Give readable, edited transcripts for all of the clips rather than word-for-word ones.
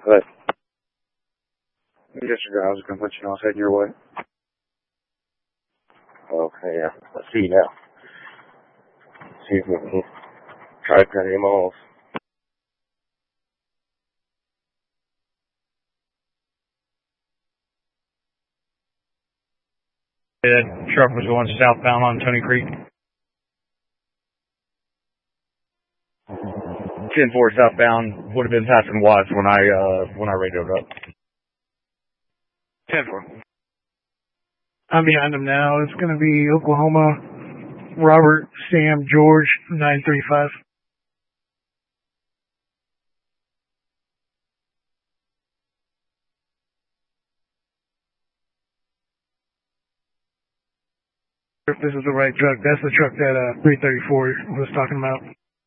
But Yes, sir. I was going to let you know I was heading your way. okay, yeah, I see you now. See if we can try to cut him off. That truck was going southbound on Tony Creek. 10-4 southbound would have been passing Watts when I radioed up. 10-4. I'm behind him now. It's going to be Oklahoma, Robert, Sam, George, 935. If this is the right truck, that's the truck that 334 was talking about.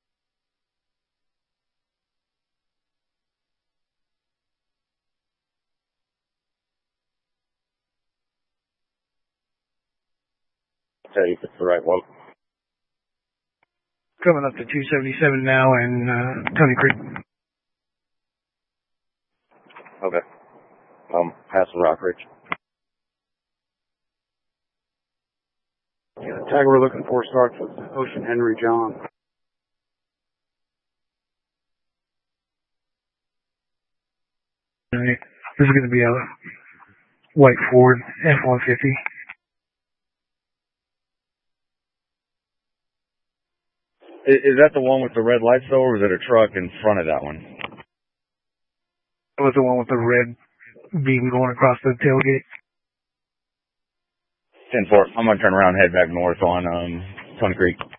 I'll tell you if it's the right one. Coming up to 277 now in Tony Creek. Okay. Passing Rock Ridge. Yeah, the tag we're looking for starts with Ocean Henry John. This is going to be a white Ford F-150. Is that the one with the red lights, though, or is it a truck in front of that one? That was the one with the red beam going across the tailgate. 10-4. I'm going to turn around and head back north on Tony Creek.